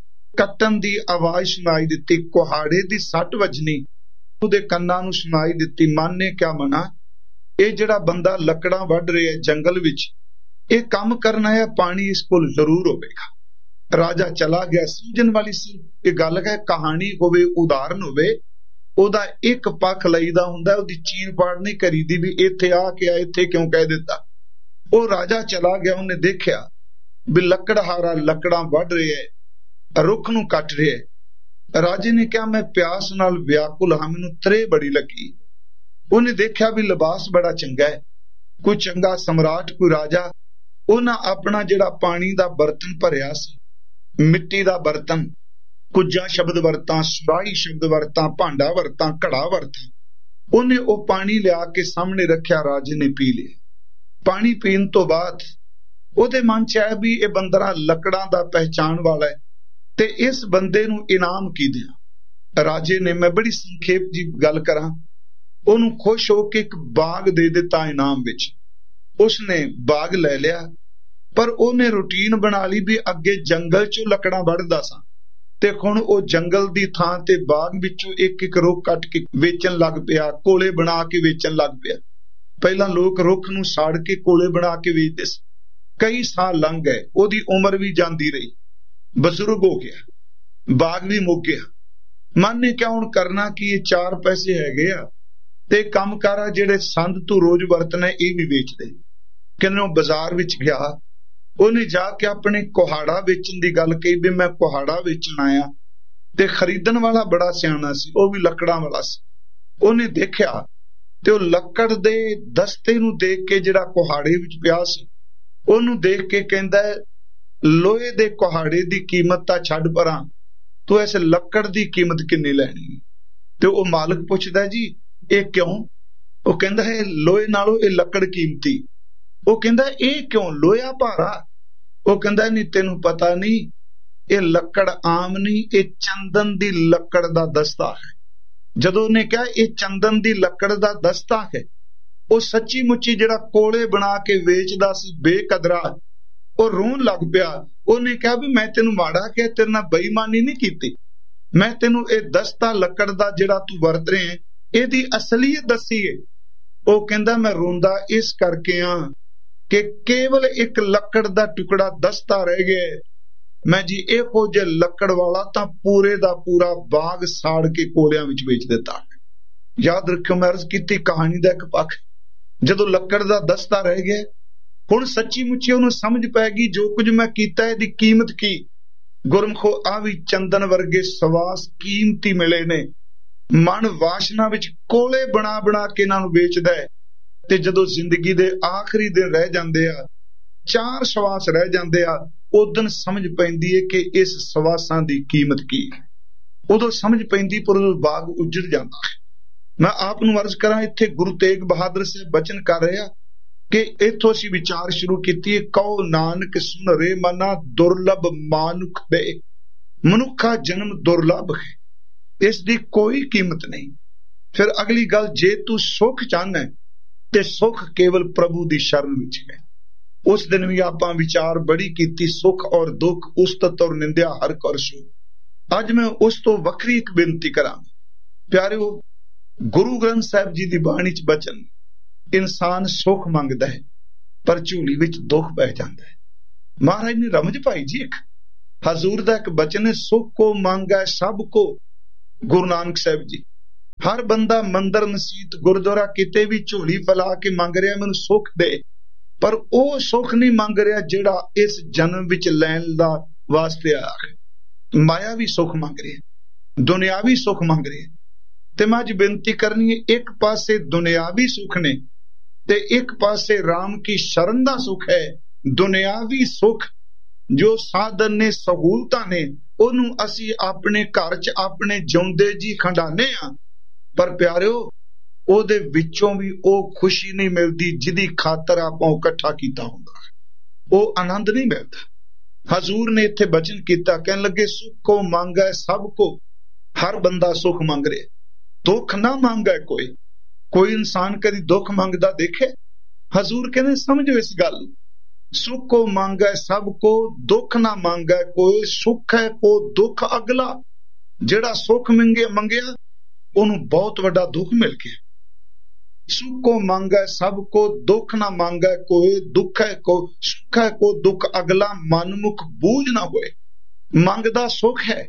Speaker 1: ਕੱਟਣ ਦੀ ਆਵਾਜ਼ ਸੁਣਾਈ ਦਿੱਤੀ। ਕੁਹਾੜੇ ਦੀ ਸੱਟ ਵੱਜਣੀ ਉਹਦੇ ਕੰਨਾਂ ਨੂੰ ਸੁਣਾਈ ਦਿੱਤੀ। ਮਨ ਨੇ ਕਿਹਾ, ਮਨਾ, ਇਹ ਜਿਹੜਾ ਬੰਦਾ ਲੱਕੜਾਂ ਵੱਢ ਰਿਹਾ ਜੰਗਲ ਵਿੱਚ, ਇਹ ਕੰਮ ਕਰਨ ਆਇਆ, ਪਾਣੀ ਇਸ ਕੋਲ ਜ਼ਰੂਰ ਹੋਵੇਗਾ। ਰਾਜਾ ਚਲਾ ਗਿਆ। ਸਮਝਣ ਵਾਲੀ ਸੀ ਇਹ ਗੱਲ ਹੈ, ਕਹਾਣੀ ਹੋਵੇ, ਉਦਾਹਰਨ ਹੋਵੇ, ਉਹਦਾ ਇੱਕ ਪੱਖ ਲਈਦਾ ਹੁੰਦਾ, ਉਹਦੀ ਚੀਰ ਪਾੜ ਨਹੀਂ ਕਰੀਦੀ ਵੀ ਇੱਥੇ ਆ ਕੇ ਆ ਇੱਥੇ ਕਿਉਂ ਕਹਿ ਦਿੱਤਾ। ਉਹ ਰਾਜਾ ਚਲਾ ਗਿਆ, ਉਹਨੇ ਦੇਖਿਆ ਵੀ ਲੱਕੜਹਾਰਾ ਲੱਕੜਾਂ ਵੱਢ ਰਿਹਾ, ਰੁੱਖ ਨੂੰ ਕੱਟ ਰਿਹਾ। ਰਾਜੇ ਨੇ ਕਿਹਾ, ਮੈਂ ਪਿਆਸ ਨਾਲ ਵਿਆਕੁਲ ਹਾਂ, ਮੈਨੂੰ ਤ੍ਰੇਹ ਬੜੀ ਲੱਗੀ। ਉਹਨੇ ਦੇਖਿਆ ਵੀ ਲਿਬਾਸ ਬੜਾ ਚੰਗਾ ਹੈ, ਕੋਈ ਚੰਗਾ ਸਮਰਾਟ, ਕੋਈ ਰਾਜਾ, ਉਹਨਾਂ ਆਪਣਾ ਜਿਹੜਾ ਪਾਣੀ ਦਾ ਬਰਤਨ ਭਰਿਆ ਸੀ, ਮਿੱਟੀ ਦਾ ਬਰਤਨ, ਕੁੱਜਾ ਸ਼ਬਦ ਵਰਤਾਂ, ਸੁਰਾਹੀ ਸ਼ਬਦ ਵਰਤਾਂ, ਭਾਂਡਾ ਵਰਤਾਂ, ਘੜਾ ਵਰਤਾਂ, ਉਹਨੇ ਉਹ ਪਾਣੀ ਲਿਆ ਕੇ ਸਾਹਮਣੇ ਰੱਖਿਆ। ਰਾਜੇ ਨੇ ਪੀ ਲਿਆ। ਪਾਣੀ ਪੀਣ ਤੋਂ ਬਾਅਦ ਉਹਦੇ ਮਨ ਚ ਆਇਆ ਵੀ ਇਹ ਬੰਦਾ ਲੱਕੜਾਂ ਦਾ ਪਹਿਚਾਣ ਵਾਲਾ ਹੈ ਤੇ ਇਸ ਬੰਦੇ ਨੂੰ ਇਨਾਮ ਕੀ ਦਿਆਂ। ਰਾਜੇ ਨੇ, ਮੈਂ ਬੜੀ ਸੰਖੇਪ ਜੀ ਗੱਲ ਕਰਾਂ, ਉਹਨੂੰ ਖੁਸ਼ ਹੋ ਕੇ ਇੱਕ ਬਾਗ ਦੇ ਦਿੱਤਾ ਇਨਾਮ ਵਿੱਚ। ਉਸਨੇ ਬਾਗ ਲੈ ਲਿਆ, ਪਰ ਉਹਨੇ ਰੂਟੀਨ ਬਣਾ ਲਈ ਵੀ ਅੱਗੇ ਜੰਗਲ ਚੋਂ ਲੱਕੜਾਂ ਵੱਢਦਾ ਸਾਂ ਤੇ ਹੁਣ ਉਹ ਜੰਗਲ ਦੀ ਥਾਂ ਤੇ ਬਾਗ ਵਿੱਚੋਂ ਇੱਕ ਇੱਕ ਰੁੱਖ ਕੱਟ ਕੇ ਵੇਚਣ ਲੱਗ ਪਿਆ, ਕੋਲੇ ਬਣਾ ਕੇ ਵੇਚਣ ਲੱਗ ਪਿਆ। ਪਹਿਲਾਂ ਲੋਕ ਰੁੱਖ ਨੂੰ ਸਾੜ ਕੇ ਕੋਲੇ ਬਣਾ ਕੇ ਵੇਚਦੇ ਸੀ। ਕਈ ਸਾਲ ਲੰਘ ਗਏ, ਉਹਦੀ ਉਮਰ ਵੀ ਜਾਂਦੀ ਰਹੀ, ਬਜ਼ੁਰਗ ਹੋ ਗਿਆ, ਬਾਗ ਵੀ ਮੁੱਕ ਗਿਆ। ਮਨ ਨੇ ਕਿਹਾ, ਹੁਣ ਕਰਨਾ ਕੀ, ਇਹ ਚਾਰ ਪੈਸੇ ਹੈਗੇ ਆ ਤੇ ਕੰਮ ਕਾਰਾ ਜਿਹੜੇ ਸੰਦ ਤੂੰ ਰੋਜ਼ ਵਰਤਣਾ ਇਹ ਵੀ ਵੇਚ ਦੇ। ਕਿੰਨੋਂ ਬਾਜ਼ਾਰ ਵਿੱਚ ਗਿਆ, ਉਹਨੇ ਜਾ ਕੇ ਆਪਣੇ ਕੁਹਾੜਾ ਵੇਚਣ ਦੀ ਗੱਲ ਕਹੀ ਵੀ ਮੈਂ ਕੁਹਾੜਾ ਵੇਚਣ ਆਇਆ। ਤੇ ਖਰੀਦਣ ਵਾਲਾ ਬੜਾ ਸਿਆਣਾ ਸੀ, ਉਹ ਵੀ ਲੱਕੜਾਂ ਵਾਲਾ ਸੀ। ਉਹਨੇ ਦੇਖਿਆ ਤੇ ਉਹ ਲੱਕੜ ਦੇ ਦਸਤੇ ਨੂੰ ਦੇਖ ਕੇ, ਜਿਹੜਾ ਕੁਹਾੜੇ ਵਿੱਚ ਪਿਆ ਸੀ, ਉਹਨੂੰ ਦੇਖ ਕੇ ਕਹਿੰਦਾ, ਲੋਹੇ ਦੇ ਕੁਹਾੜੇ ਦੀ ਕੀਮਤ ਤਾਂ ਛੱਡ ਪਰਾਂ, ਤੂੰ ਇਸ ਲੱਕੜ ਦੀ ਕੀਮਤ ਕਿੰਨੀ ਲੈਣੀ। ਤੇ ਉਹ ਮਾਲਕ ਪੁੱਛਦਾ, ਜੀ ਇਹ ਕਿਉਂ? ਉਹ ਕਹਿੰਦਾ ਹੈ, ਲੋਹੇ ਨਾਲੋਂ ਇਹ ਲੱਕੜ ਕੀਮਤੀ। ਉਹ ਕਹਿੰਦਾ, ਇਹ ਕਿਉਂ, ਲੋਹਾ ਭਾਰਾ? ਉਹ ਕਹਿੰਦਾ, ਨਹੀਂ ਤੈਨੂੰ ਪਤਾ ਨਹੀਂ, ਇਹ ਲੱਕੜ ਆਮ ਨਹੀਂ, ਇਹ ਚੰਦਨ ਦੀ ਲੱਕੜ ਦਾ ਦਸਤਾ ਹੈ। ਜਦੋਂ ਉਹਨੇ ਕਿਹਾ ਇਹ ਚੰਦਨ ਦੀ ਲੱਕੜ ਦਾ ਦਸਤਾ ਹੈ, ਉਹ ਸੱਚੀ ਮੁੱਚੀ ਜਿਹੜਾ ਕੋਲੇ ਬਣਾ ਕੇ ਵੇਚਦਾ ਸੀ ਬੇਕਦਰਾ, ਉਹ ਰੋਣ ਲੱਗ ਪਿਆ। ਉਹਨੇ ਕਿਹਾ ਵੀ ਮੈਂ ਤੈਨੂੰ ਮਾੜਾ ਕਿਹਾ, ਤੇਰੇ ਨਾਲ ਬੇਈਮਾਨੀ ਨਹੀਂ ਕੀਤੀ, ਮੈਂ ਤੈਨੂੰ ਇਹ ਦਸਤਾ ਲੱਕੜ ਦਾ ਜਿਹੜਾ ਤੂੰ ਵਰਤ ਰਿਹਾ ਇਹਦੀ ਅਸਲੀਅਤ ਦੱਸੀ ਹੈ। ਉਹ ਕਹਿੰਦਾ, ਮੈਂ ਰੋਂਦਾ ਇਸ ਕਰਕੇ ਆ ਕਿ ਕੇਵਲ ਇੱਕ ਲੱਕੜ ਦਾ ਟੁਕੜਾ ਦਸਤਾ ਰਹਿ ਗਿਆ। ਮੈਂ ਜੀ ਇਹੋ ਜਿਹੇ ਲੱਕੜ ਵਾਲਾ ਤਾਂ ਪੂਰੇ ਦਾ ਪੂਰਾ ਬਾਗ ਸਾੜ ਕੇ ਕੋਲਿਆਂ ਵਿੱਚ ਵੇਚ ਦਿੱਤਾ। ਯਾਦ ਰੱਖਿਓ, ਮੈਂ ਅਰਜ਼ ਕੀਤੀ ਕਹਾਣੀ ਦਾ ਇੱਕ ਪੱਖ, ਜਦੋਂ ਲੱਕੜ ਦਾ ਦਸਤਾ ਰਹਿ ਗਿਆ, ਹੁਣ ਸੱਚੀ ਮੁੱਚੀ ਉਹਨੂੰ ਸਮਝ ਪੈ ਗਈ ਜੋ ਕੁਝ ਮੈਂ ਕੀਤਾ ਇਹਦੀ ਕੀਮਤ ਕੀ। ਗੁਰਮਖੋ, ਆ ਵੀ ਚੰਦਨ ਵਰਗੇ ਸਵਾਸ ਕੀਮਤੀ ਮਿਲੇ ਨੇ। ਮਨ ਵਾਸ਼ਨਾ ਵਿੱਚ ਕੋਲੇ ਬਣਾ ਬਣਾ ਕੇ ਇਹਨਾਂ ਨੂੰ ਵੇਚਦਾ ਹੈ ਤੇ ਜਦੋਂ ਜ਼ਿੰਦਗੀ ਦੇ ਆਖਰੀ ਦਿਨ ਰਹਿ ਜਾਂਦੇ ਆ, ਚਾਰ ਸਵਾਸ ਰਹਿ ਜਾਂਦੇ ਆ, ਉਦੋਂ ਸਮਝ ਪੈਂਦੀ ਹੈ ਕਿ ਇਸ ਸਵਾਸਾਂ ਦੀ ਕੀਮਤ ਕੀ ਹੈ। ਉਦੋਂ ਸਮਝ ਪੈਂਦੀ, ਪਰ ਉਹ ਬਾਗ ਉੱਜੜ ਜਾਂਦਾ ਹੈ। ਮੈਂ ਆਪ ਨੂੰ ਅਰਜ਼ ਕਰਾਂ, ਇੱਥੇ ਗੁਰੂ ਤੇਗ ਬਹਾਦਰ ਸਾਹਿਬ ਬਚਨ ਕਰ ਰਿਹਾ ਕਿ ਇੱਥੋਂ ਅਸੀਂ ਵਿਚਾਰ ਸ਼ੁਰੂ ਕੀਤੀ ਹੈ, ਕਹੋ ਨਾਨਕ ਸੁਨ ਰੇ ਮਨਾ ਦੁਰਲਭ ਮਾਨੁਖ ਦੇ। ਮਨੁੱਖਾ ਜਨਮ ਦੁਰਲਭ ਹੈ, ਇਸ ਦੀ ਕੋਈ ਕੀਮਤ ਨਹੀਂ। ਫਿਰ ਅਗਲੀ ਗੱਲ, ਜੇ ਤੂੰ ਸੁੱਖ ਚਾਹੁੰਦਾ ਤੇ ਸੁੱਖ ਕੇਵਲ ਪ੍ਰਭੂ ਦੀ ਸ਼ਰਨ ਵਿੱਚ ਹੈ। ਉਸ ਦਿਨ ਵੀ ਆਪਾਂ ਵਿਚਾਰ ਬੜੀ ਕੀਤੀ, ਸੁੱਖ ਔਰ ਦੁੱਖ, ਉਸਤਤ ਔਰ ਨਿੰਦਿਆ ਹਰ ਕਰ ਸੋ। ਅੱਜ ਮੈਂ ਉਸ ਤੋਂ ਵੱਖਰੀ ਇੱਕ ਬੇਨਤੀ ਕਰਾਂ। ਪਿਆਰਿਓ, ਗੁਰੂ ਗ੍ਰੰਥ ਸਾਹਿਬ ਜੀ ਦੀ ਬਾਣੀ ਚ ਬਚਨ, ਇਨਸਾਨ ਸੁੱਖ ਮੰਗਦਾ ਹੈ ਪਰ ਝੋਲੀ ਵਿੱਚ ਦੁੱਖ ਪੈ ਜਾਂਦਾ ਹੈ। ਮਹਾਰਾਜ ਨੇ ਰਮਜ ਪਾਈ ਜੀ, ਇੱਕ ਹਜ਼ੂਰ ਦਾ ਇੱਕ ਬਚਨ ਹੈ, ਸੁੱਖ ਕੋ ਮੰਗਾ ਸਭ ਕੋ। ਗੁਰੂ ਨਾਨਕ ਸਾਹਿਬ ਜੀ, ਹਰ ਬੰਦਾ ਮੰਦਰ ਮਸੀਤ ਗੁਰਦੁਆਰਾ ਕਿਤੇ ਵੀ ਝੋਲੀ ਫੈਲਾ ਕੇ ਮੰਗ ਰਿਹਾ ਮੈਨੂੰ ਸੁੱਖ ਦੇ, ਪਰ ਉਹ ਸੁੱਖ ਨਹੀਂ ਮੰਗ ਰਿਹਾ ਜਿਹੜਾ ਇਸ ਜਨਮ ਵਿੱਚ ਲੈਣ ਦਾ ਵਾਸਤੇ ਆਇਆ ਹੈ। ਮਾਇਆ ਵੀ ਸੁੱਖ ਮੰਗ ਰਿਹਾ, ਦੁਨਿਆਵੀ ਸੁੱਖ ਮੰਗ ਰਿਹਾ। ਤੇ ਮੈਂ ਅੱਜ ਬੇਨਤੀ ਕਰਨੀ ਹੈ, ਇੱਕ ਪਾਸੇ ਦੁਨਿਆਵੀ ਸੁੱਖ ਨੇ ਤੇ ਇੱਕ ਪਾਸੇ ਰਾਮ ਕੀ ਸ਼ਰਨ ਦਾ ਸੁੱਖ ਹੈ। ਦੁਨਿਆਵੀ ਸੁੱਖ ਜੋ ਸਾਧਨ ਨੇ, ਸਹੂਲਤਾਂ ਨੇ, ਉਹਨੂੰ ਅਸੀਂ ਆਪਣੇ ਘਰ ਚ ਆਪਣੇ ਜਿਉਂਦੇ ਜੀ ਖੰਡਾਨੇ ਆ, ਪਰ ਪਿਆਰਿਓ ਉਹਦੇ ਵਿੱਚੋਂ ਵੀ ਉਹ ਖੁਸ਼ੀ ਨਹੀਂ ਮਿਲਦੀ ਜਿਹਦੀ ਖਾਤਰ ਆਪਾਂ ਇਕੱਠਾ ਕੀਤਾ ਹੁੰਦਾ, ਉਹ ਆਨੰਦ ਨਹੀਂ ਮਿਲਦਾ। ਹਜ਼ੂਰ ਨੇ ਇੱਥੇ ਬਚਨ ਕੀਤਾ, ਕਹਿਣ ਲੱਗੇ ਸੁੱਖ ਕੋ ਮੰਗੈ ਸਭ ਕੋ। ਹਰ ਬੰਦਾ ਸੁੱਖ ਮੰਗ ਰਿਹਾ, ਦੁੱਖ ਨਾ ਮੰਗੈ ਕੋਈ। कोई इंसान कदी दुख मंगदा देखे? हजूर कहने समझो इस गल, सुख को मांगे सबको, दुख ना मांगे कोई, सुख है को दुख अगला। जेड़ा सुख मंगे मंगया ओनू बहुत वड्डा दुख मिल गया। सुख को मांगे सबको, दुख ना मांगे कोई, दुख है को सुख है को दुख अगला, मनमुख बूझ ना होए। मंगदा सुख है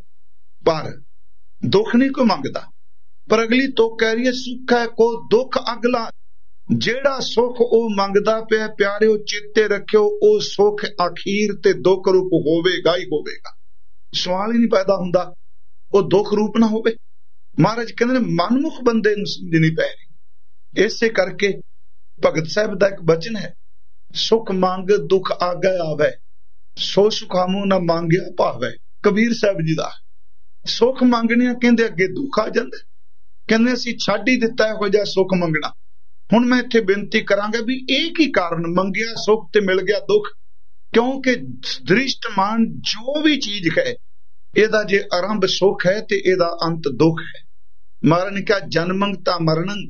Speaker 1: पर दुख नहीं कोई मंगदा। पर अगली तो कह रही है सुख है को दुख अगला। जेड़ा सुख ओ मंगदा पिया प्यारिओ चेते रखियो, ओ सुख आखिर ते दुख रूप होवेगा ही होवेगा। सवाल ही नहीं पैदा हुंदा ओ दुख रूप ना होवे। महाराज कहंदे ने मनमुख बंदे नूं समझनी पै रही। इसे करके भगत साहब दा एक बचन है, सुख मंग दुख आगे आवे, सो सुखामू ना मांगिया भावे। कबीर साहब जी दा सुख मंगने कहंदे अगे दुख आ जांदा। कहंदे असीं छड्ड ही दित्ता इहो जिहा सुख मंगना। हुण मैं इत्थे बेनती करांगा भी एक ही कारण, मंगिया सुख ते मिल गया दुख। क्योंकि दृष्टमान जो भी चीज है इहदा जे आरंभ सुख है ते इहदा अंत दुख है। महाराज ने कहा जन्मंग ता मरणं,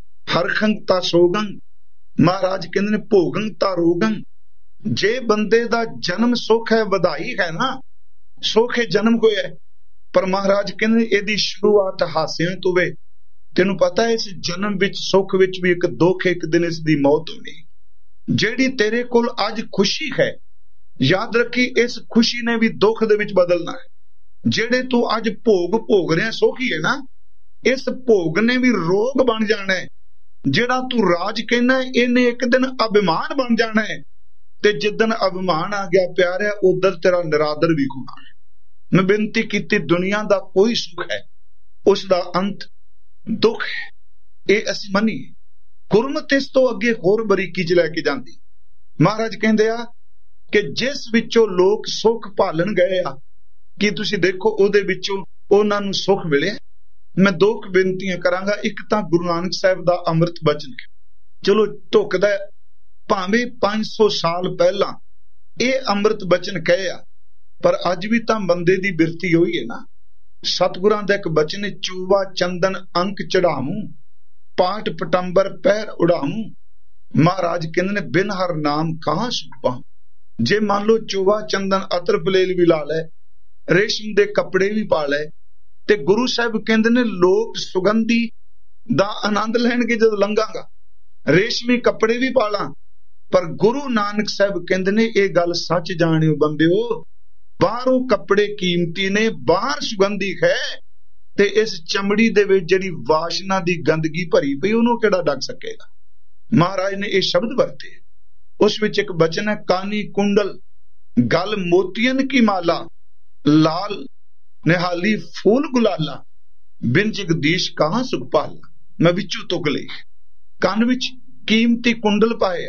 Speaker 1: हरखंग ता सोगं। महाराज कहंदे ने भोगं ता रोगं। जे बंदे दा जन्म सुख है, वधाई है ना, सुख है जन्म होया है। पर महाराज कहंदे इहदी शुरुआत हासियां तो वे। तेनू पता है इस जन्म विच सुख विच भी एक दुख, एक दिन इस दी मौत होनी। जेड़ी तेरे कोल अज खुशी है, याद रखी इस खुशी ने भी दुख दे विच बदलना है। जेड़े तू अज भोग भोग रहा सुख ही है ना, इस भोग ने भी रोग बन जाना है। जेड़ा तू राज कहना है इन्हें एक दिन अभिमान बन जाना है। ते जिदन अभिमान आ गया प्यारा, उधर तेरा निरादर भी होना है। मैं बेनती की दुनिया दा कोई सुख है उसका अंत दुख है, ये असी मनीए। गुरमत इस तो अगे होर बरीकी च लैके जांदी। महाराज कहंदे आ कि जिस विचों लोग सुख भालन गए आ, कि तुसी देखो ओदे विचों उन्हां नूं सुख मिले। मैं दो बेनतियां करांगा। एक तां गुरु नानक साहिब दा अमृत बचन, चलो ढुकदा भावें पांच सौ साल पहला ये अमृत बचन कहे आ, पर अज भी तां बंदे दी बिरती होई है ना। सतगुरां दा एक बचन है, चूवा चंदन अंक चढ़ामू, पाठ पटंबर पैर उड़ामू। महाराज कहंदे ने बिन हर नाम कहां सुख पाऊं। जे मान लो चूवा चंदन अतर बलेल भी ला लै, रेशम दे कपड़े भी पा लै, ते गुरु साहब कहंदे ने लोग सुगंधी दा आनंद लैणगे जद लंघांगा, रेशमी कपड़े भी पाला। पर गुरु नानक साहब कहंदे ने ये गल सच जाणियो बंदिओ, बाहरों कपड़े कीमती ने, बाहर सुगंधी है, ते इस चमड़ी दे विच जिहड़ी वासना दी गंदगी भरी पई ओनू किहड़ा डक सकेगा। महाराज ने ये शब्द वरते। उस विच एक बचन है, कानी कुंडल गल मोतियन की माला, लाल निहाली फूल गुलाला, बिन जगदीश कहां सुख पाला। मैं विचों तुक ली। कान विच कीमती कुंडल पाए,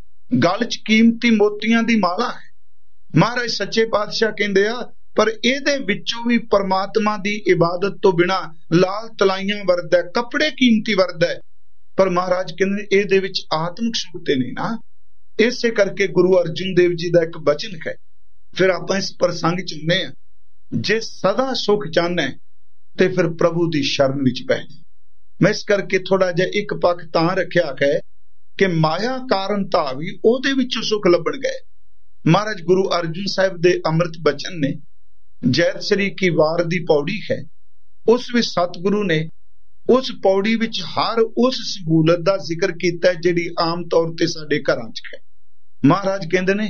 Speaker 1: गल च कीमती मोतियां दी माला है। महाराज सच्चे पातशाह कहंदे आ पर इहदे विचों भी परमात्मा दी इबादत तो बिना लाल तलाइयां वरदा, कपड़े कीमती वरदा, पर महाराज कहंदे इहदे विच आत्मिक सुख ते नहीं ना। इसे करके गुरु अर्जुन देव जी दा एक बचन है। फिर आपां इस प्रसंग च हुंदे आ, जे सदा सुख चाहना है ते फिर प्रभु दी शरण विच पै जा। मैं इस करके थोड़ा जिहा एक पक्ष तां रखिया है कि माया कारण धावी ओहदे विचों सुख लभण गए। महाराज गुरु अर्जुन साहिब दे अमृत बचन ने, जैत श्री की वार दी पौड़ी है, उस विच सतगुरु ने उस पौड़ी विच हर उस सहूलत दा जिक्र कीता है जिहड़ी आम तौर ते साडे घरां च है। महाराज कहंदे ने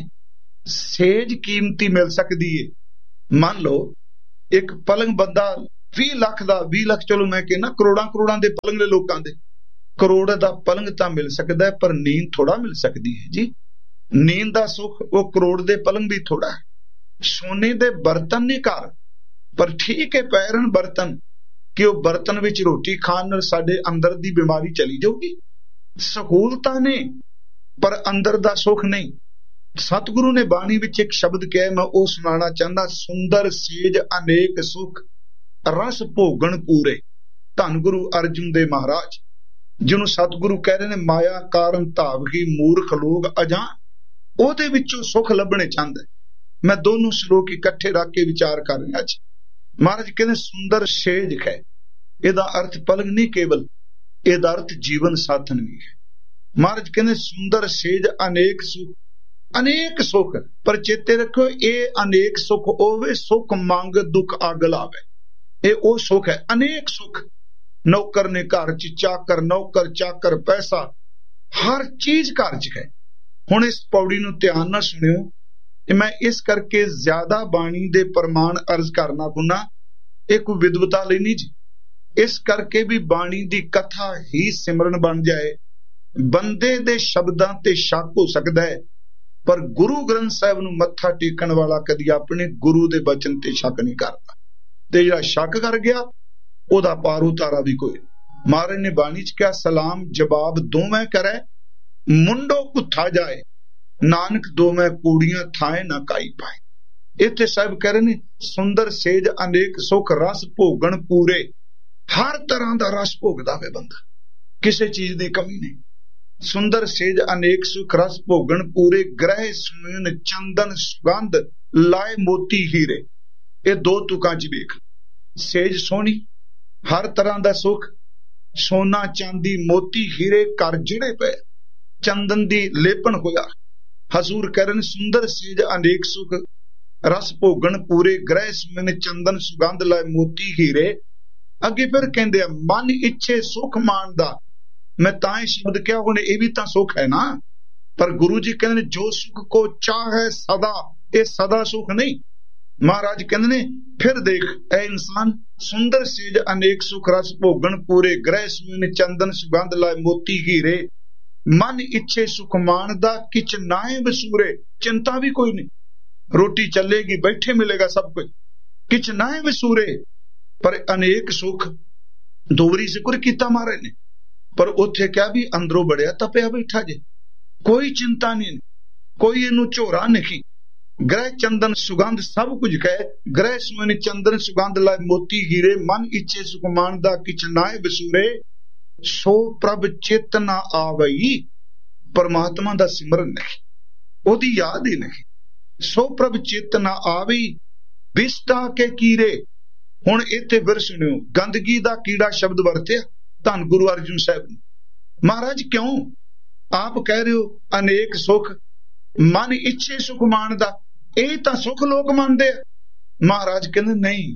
Speaker 1: सेज कीमती मिल सकदी है। मान लो एक पलंग बंदा बीस लाख दा, बीस लाख चलो मैं कहना करोड़ां करोड़ां दे पलंग ने लोकां दे, करोड़ दा पलंग तां मिल सकदा है पर नींद थोड़ा मिल सकदी है जी। नींद दा सुख वो करोड़ दे पलंग भी थोड़ा है। सोने दे बर्तन ने घर, पर ठीक है पैरन बर्तन कि वो बर्तन विच रोटी खाण नाल साडे अंदर दी बीमारी चली जाऊगी। सहूलतां ने पर अंदर दा सुख नहीं। सतगुरु ने बाणी विच एक शब्द कहा, मैं वो सुनाना चाहना, सुंदर सेज अनेक सुख रस भोगन पूरे। धन गुरु अर्जुन देव महाराज जिन्हों सतगुरु कह रहे ने माया कारण धावगी मूर्ख लोग अजान, ओहदे विचों सुख लभणे चाहंदा। मैं दोनों श्लोक इकट्ठे रख के विचार कर रहा जी। महाराज कहते सुंदर सेज है, इहदा अर्थ पलंग नहीं केवल ਇਹਦਾ ਅਰਥ ਜੀਵਨ ਸਾਥਣ ਵੀ ਹੈ। ਮਹਾਰਾਜ ਕਹਿੰਦੇ ਸੁੰਦਰ ਸੇਜ ਅਨੇਕ ਸੁਖ, ਅਨੇਕ ਸੁਖ, ਪਰ ਚੇਤੇ ਰੱਖੋ ਇਹ ਅਨੇਕ ਸੁਖ ਹੋਵੇ ਸੁਖ ਮੰਗ ਦੁੱਖ ਅਗ ਲਾਵੇ, ਇਹ ਉਹ ਸੁਖ ਹੈ। ਅਨੇਕ ਸੁਖ, ਨੌਕਰ ਨੇ ਘਰ ਚ ਚਾਕਰ, ਨੌਕਰ ਚਾਕਰ, ਪੈਸਾ, ਹਰ ਚੀਜ਼ ਘਰ ਚ ਹੈ। ਹੁਣ ਇਸ ਪੌੜੀ ਨੂੰ ਧਿਆਨ ਨਾਲ ਸੁਣਿਓ, ਮੈਂ ਇਸ ਕਰਕੇ ਜ਼ਿਆਦਾ ਬਾਣੀ ਦੇ ਪ੍ਰਮਾਣ ਅਰਜ਼ ਕਰਨਾ ਪੁੰਨਾ, ਇਹ ਕੋਈ ਵਿਦਵਤਾ ਲਈ ਨਹੀਂ ਜੀ, ਇਸ ਕਰਕੇ ਵੀ ਬਾਣੀ ਦੀ ਕਥਾ ਹੀ ਸਿਮਰਨ ਬਣ ਜਾਏ। ਬੰਦੇ ਦੇ ਸ਼ਬਦਾਂ ਤੇ ਸ਼ੱਕ ਹੋ ਸਕਦਾ ਹੈ, ਪਰ ਗੁਰੂ ਗ੍ਰੰਥ ਸਾਹਿਬ ਨੂੰ ਮੱਥਾ ਟੇਕਣ ਵਾਲਾ ਕਦੀ ਆਪਣੇ ਗੁਰੂ ਦੇ ਬਚਨ ਤੇ ਸ਼ੱਕ ਨਹੀਂ ਕਰਦਾ, ਤੇ ਜਿਹੜਾ ਸ਼ੱਕ ਕਰ ਗਿਆ ਉਹਦਾ ਪਾਰ ਉਤਾਰਾ ਵੀ ਕੋਈ। ਮਹਾਰਾਜ ਨੇ ਬਾਣੀ ਚ ਕਿਹਾ ਸਲਾਮ ਜਵਾਬ ਦੋਵੇਂ ਕਰੇ, ਮੁੰਡੋ ਕੁੱਥਾ ਜਾਏ, ਨਾਨਕ ਦੋਵੇਂ ਕੂੜੀਆਂ ਥਾਏ ਨਾ ਕਾਈ ਪਾਏ। ਇੱਥੇ ਸਾਹਿਬ ਕਹਿ ਰਹੇ ਨੇ ਸੁੰਦਰ ਸੇਜ ਅਨੇਕ ਸੁਖ ਰਸ ਭੋਗਣ ਪੂਰੇ, ਹਰ ਤਰ੍ਹਾਂ ਦਾ ਰਸ ਭੋਗਦਾ ਵੇ ਬੰਦਾ, ਕਿਸੇ ਚੀਜ਼ ਦੀ ਕਮੀ ਨਹੀਂ। ਸੁੰਦਰ ਸੇਜ ਅਨੇਕ ਸੁਖ ਰਸ ਭੋਗਣ ਪੂਰੇ, ਗ੍ਰਹਿ ਸੁਮਨ ਚੰਦਨ ਸੁਗੰਧ ਲਾਏ ਮੋਤੀ ਹੀਰੇ। ਇਹ ਦੋ ਤੁਕਾਂ ਚ ਵੇਖ, ਸੇਜ ਸੋਹਣੀ, ਹਰ ਤਰ੍ਹਾਂ ਦਾ ਸੁਖ, ਸੋਨਾ ਚਾਂਦੀ ਮੋਤੀ ਹੀਰੇ ਘਰ ਜਿਹੜੇ ਪਏ, ਚੰਦਨ ਦੀ ਲੇਪਣ ਹੋਇਆ। ਹਜ਼ੂਰ ਕਰਨ ਸੁੰਦਰ ਸੇਜ ਅਨੇਕ ਸੁਖ ਰਸ ਭੋਗਣ ਪੂਰੇ, ਗ੍ਰਹਿ ਸੁਮਨ ਚੰਦਨ ਸੁਗੰਧ ਲਾਏ ਮੋਤੀ ਹੀਰੇ। ਅੱਗੇ ਫਿਰ ਕਹਿੰਦੇ ਆ ਮਨ ਇੱਛੇ ਸੁਖ ਮਾਣਦਾ, ਮੈਂ ਤਾਂ ਇਹ ਸ਼ਬਦ ਕਿਹਾ, ਹੁਣ ਇਹ ਵੀ ਤਾਂ ਸੁਖ ਹੈ ਨਾ, ਪਰ ਗੁਰੂ ਜੀ ਕਹਿੰਦੇ ਨੇ ਜੋ ਸੁਖ ਕੋ ਚਾਹ ਹੈ ਸਦਾ, ਇਹ ਸਦਾ ਸੁਖ ਨਹੀਂ। ਮਹਾਰਾਜ ਕਹਿੰਦੇ ਨੇ ਫਿਰ ਦੇਖ ਐ ਇਨਸਾਨ, ਸੁੰਦਰ ਸੇਜ ਅਨੇਕ ਸੁਖ ਰਸ ਭੋਗਣ ਪੂਰੇ, ਗ੍ਰਹਿ ਸੁਮਨ ਚੰਦਨ ਸੁਗੰਧ ਲਾਏ ਮੋਤੀ ਹੀਰੇ। ਮਨ ਇੱਛੇ ਸੁਖ ਮਾਣਦਾ ਕਿਛ ਨਾਏ ਵਸੂਰੇ, ਚਿੰਤਾ ਵੀ ਕੋਈ ਨਹੀਂ, ਰੋਟੀ ਚੱਲੇਗੀ, ਬੈਠੇ ਮਿਲੇਗਾ ਸਭ ਕੁਝ, ਕਿਛ ਨਾਏ ਵਸੂਰੇ। ਪਰ ਅਨੇਕ ਸੁਖ ਦੋਵਰੀ ਜ਼ਿਕਰ ਕੀਤਾ ਮਹਾਰਾਜ ਨੇ, ਪਰ ਉੱਥੇ ਕਿਹਾ ਵੀ ਅੰਦਰੋਂ ਬੜਿਆ ਤਪਿਆ ਬੈਠਾ ਜੇ, ਕੋਈ ਚਿੰਤਾ ਨਹੀਂ, ਕੋਈ ਇਹਨੂੰ ਝੋਰਾ ਨਹੀਂ। ਗ੍ਰਹਿ ਚੰਦਨ ਸੁਗੰਧ ਸਭ ਕੁਝ ਕਹੇ, ਗ੍ਰਹਿ ਸੁਮਨ ਚੰਦਨ ਸੁਗੰਧ ਲਾਏ ਮੋਤੀ ਹੀਰੇ। ਮਨ ਇੱਛੇ ਸੁਖ ਮਾਣਦਾ ਕਿਛ ਨਾਏ ਵਸੂਰੇ, ਸੋ ਪ੍ਰਭ ਚਿਤ ਨਾ ਆਵਈ। ਪਰਮਾਤਮਾ ਦਾ ਸਿਮਰਨ ਨਹੀਂ, ਉਹਦੀ ਯਾਦ ਹੀ ਨਹੀਂ। ਸੋ ਪ੍ਰਭ ਚਿਤ ਨਾ ਆਵਈ ਵਿਸਟਾ ਕੇ ਕੀਰੇ। ਹੁਣ ਇੱਥੇ ਫਿਰ ਸੁਣਿਓ, ਗੰਦਗੀ ਦਾ ਕੀੜਾ ਸ਼ਬਦ ਵਰਤਿਆ ਧੰਨ ਗੁਰੂ ਅਰਜਨ ਸਾਹਿਬ ਨੇ। ਮਹਾਰਾਜ ਕਿਉਂ? ਆਪ ਕਹਿ ਰਹੇ ਹੋ ਅਨੇਕ ਸੁਖ, ਮਨ ਇੱਛੇ ਸੁਖ ਮਾਣਦਾ, ਇਹ ਤਾਂ ਸੁਖ ਲੋਕ ਮੰਨਦੇ ਆ। ਮਹਾਰਾਜ ਕਹਿੰਦੇ ਨਹੀਂ,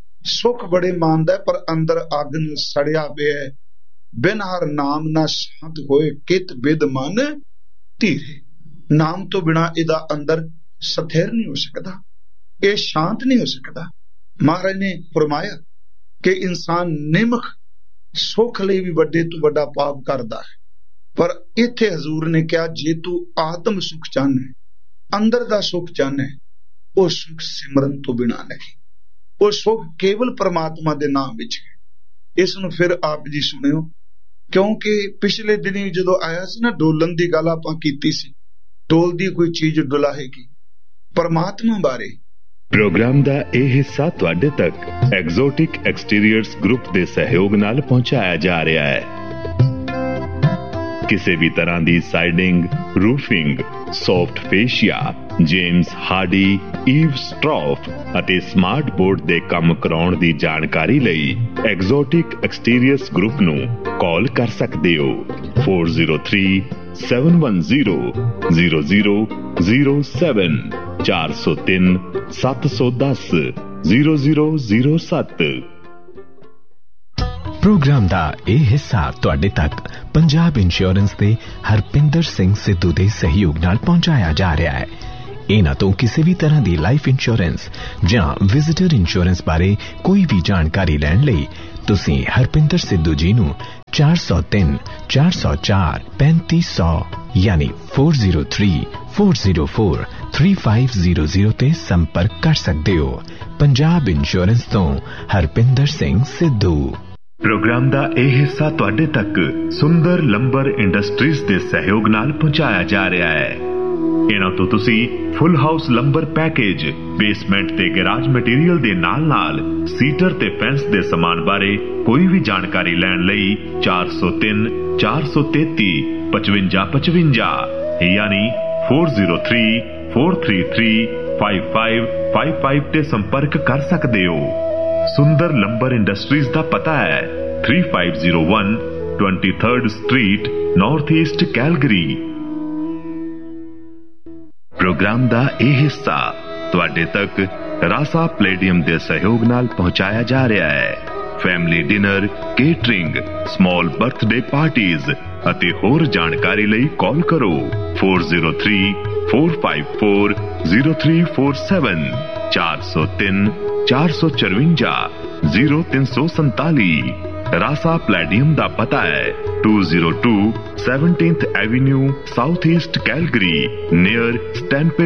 Speaker 1: ਸੁਖ ਬੜੇ ਮੰਨਦਾ ਪਰ ਅੰਦਰ ਅੱਗ ਨੂੰ ਸੜਿਆ ਪਿਆ, ਬਿਨ ਹਰ ਨਾਮ ਨਾ ਸ਼ਾਂਤ ਹੋਏ ਕਿਤ ਬਿਦ ਮਨ ਧੀਰੇ। ਨਾਮ ਤੋਂ ਬਿਨਾ ਇਹਦਾ ਅੰਦਰ ਸਥਿਰ ਨਹੀਂ ਹੋ ਸਕਦਾ, ਇਹ ਸ਼ਾਂਤ ਨਹੀਂ ਹੋ ਸਕਦਾ। ਮਹਾਰਾਜ ਨੇ ਫਰਮਾਇਆ ਕਿ ਇਨਸਾਨ ਨਿਮਖ ਸੁਖ ਲਈ ਵੀ ਵੱਡੇ ਤੋਂ ਵੱਡਾ ਪਾਪ ਕਰਦਾ ਹੈ, ਪਰ ਇੱਥੇ ਹਜ਼ੂਰ ਨੇ ਕਿਹਾ ਜੇ ਤੂੰ ਆਤਮ ਸੁਖ ਚਾਹਨਾ ਹੈ, ਅੰਦਰ ਦਾ ਸੁਖ ਚਾਹਨਾ ਹੈ, ਉਹ ਸੁਖ ਸਿਮਰਨ ਤੋਂ ਬਿਨਾ ਨਹੀਂ, ਉਹ ਸੁਖ ਕੇਵਲ ਪਰਮਾਤਮਾ ਦੇ ਨਾਮ ਵਿੱਚ ਹੈ। ਇਸ ਨੂੰ ਫਿਰ ਆਪ ਜੀ ਸੁਣਿਓ, ਕਿਉਂਕਿ ਪਿਛਲੇ ਦਿਨੀ ਜਦੋਂ ਆਇਆ ਸੀ ਨਾ ਡੋਲਣ ਦੀ ਗੱਲ ਆਪਾਂ ਕੀਤੀ ਸੀ, ਡੋਲਦੀ ਕੋਈ ਚੀਜ਼ ਡੁਲਾਹੇਗੀ ਪਰਮਾਤਮਾ ਬਾਰੇ।
Speaker 2: ਪ੍ਰੋਗਰਾਮ ਦਾ ਇਹ ਹਿੱਸਾ ਤੁਹਾਡੇ ਤੱਕ ਐਗਜ਼ੋਟਿਕ ਐਕਸਟੀਰੀਅਰਸ ਗਰੁੱਪ ਦੇ ਸਹਿਯੋਗ ਨਾਲ ਪਹੁੰਚਾਇਆ ਜਾ ਰਿਹਾ ਹੈ। ਕਿਸੇ ਵੀ ਤਰ੍ਹਾਂ ਦੀ siding, roofing, soft ਫੇਸ਼ੀਆ, James Hardy, Eve ਸਟ੍ਰੌਫ ਅਤੇ ਸਮਾਰਟ ਬੋਰਡ ਦੇ ਕੰਮ ਕਰਾਉਣ ਦੀ ਜਾਣਕਾਰੀ ਲਈ ਐਗਜ਼ੋਟਿਕ ਐਕਸਟੀਰੀਅਰਸ ਗਰੁੱਪ ਨੂੰ ਕਾਲ ਕਰ ਸਕਦੇ ਹੋ four zero three seven one zero zero zero zero seven ਚਾਰ ਸੌ ਤਿੰਨ ਸੱਤ ਸੌ ਦਸ ਜ਼ੀਰੋ ਜ਼ੀਰੋ ਜ਼ੀਰੋ ਸੱਤ।
Speaker 3: ਪ੍ਰੋਗਰਾਮ ਦਾ ਇਹ ਹਿੱਸਾ ਤੁਹਾਡੇ ਤੱਕ ਪੰਜਾਬ ਇੰਸ਼ੋਰੈਂਸ ਦੇ ਹਰਪਿੰਦਰ ਸਿੰਘ ਸਿੱਧੂ ਦੇ ਸਹਿਯੋਗ ਨਾਲ ਪਹੁੰਚਾਇਆ ਜਾ ਰਿਹਾ ਹੈ। ਇਹਨਾਂ ਤੋਂ ਕਿਸੇ ਵੀ ਤਰ੍ਹਾਂ ਦੀ ਲਾਈਫ ਇੰਸ਼ੋਰੈਂਸ ਜਾਂ ਵਿਜ਼ਿਟਰ ਇੰਸ਼ੋਰੈਂਸ ਬਾਰੇ ਕੋਈ ਵੀ ਜਾਣਕਾਰੀ ਲੈਣ ਲਈ ਤੁਸੀਂ ਹਰਪਿੰਦਰ ਸਿੱਧੂ ਜੀ ਨੂੰ ਚਾਰ ਸੌ ਤਿੰਨ ਚਾਰ ਸੌ ਚਾਰ ਪੈਂਤੀ ਸੌ ਯਾਨੀ four zero three four zero four three five zero zero ਤੇ ਸੰਪਰਕ ਕਰ ਸਕਦੇ ਹੋ। ਪੰਜਾਬ ਇੰਸ਼ੋਰੈਂਸ ਤੋਂ ਹਰਪਿੰਦਰ ਸਿੰਘ ਸਿੱਧੂ।
Speaker 2: ਪ੍ਰੋਗਰਾਮ ਦਾ ਇਹ ਹਿੱਸਾ ਤੁਹਾਡੇ ਤੱਕ ਸੁੰਦਰ ਲੰਬਰ ਇੰਡਸਟਰੀਜ਼ ਦੇ ਸਹਿਯੋਗ ਨਾਲ ਪਹੁੰਚਾਇਆ ਜਾ ਰਿਹਾ ਹੈ। ਇਹਨਾਂ ਤੋਂ ਤੁਸੀਂ ਫੁੱਲ ਹਾਊਸ ਲੰਬਰ ਪੈਕੇਜ, ਬੇਸਮੈਂਟ ਤੇ ਗੈਰਾਜ ਮਟੀਰੀਅਲ ਦੇ ਨਾਲ ਨਾਲ ਸੀਟਰ ਤੇ ਫੈਂਸ ਦੇ ਸਮਾਨ ਬਾਰੇ ਕੋਈ ਵੀ ਜਾਣਕਾਰੀ ਲੈਣ ਲਈ ਚਾਰ ਸੌ ਤਿੰਨ ਚਾਰ ਸੌ ਤੇਤੀ ਪਚਵੰਜਾ ਪਚਵੰਜਾ ਯਾਨੀ four zero three four three three five five five five ਤੇ ਸੰਪਰਕ ਕਰ ਸਕਦੇ ਹੋ। ਸੁੰਦਰ ਲੰਬਰ ਇੰਡਸਟਰੀਜ਼ ਦਾ ਪਤਾ ਹੈ three five zero one twenty-third Street, North East, Calgary। Programme ਦਾ ਇਹ ਹਿੱਸਾ ਤੁਹਾਡੇ ਤੱਕ ਰਾਸਾ ਪਲੇਡੀਅਮ ਦੇ ਸਹਿਯੋਗ ਨਾਲ ਪਹੁੰਚਾਇਆ ਜਾ ਰਿਹਾ ਹੈ। Family dinner, catering, small birthday parties ਅਤੇ ਹੋਰ ਜਾਣਕਾਰੀ ਲਈ ਕਾਲ ਕਰੋ four zero three, four five four, zero three four seven ਚਾਰ ਸੌ ਤਿੰਨ, ਚਾਰ ਸੌ ਚੁਰੰਜਾ, zero ਤਿੰਨ ਸੌ ਸੰਤਾਲੀ। ਰਾਸਾ ਪਲੇਡੀਅਮ ਦਾ ਪਤਾ ਹੈ two oh two seventeenth Avenue, South East, Calgary, near Stampede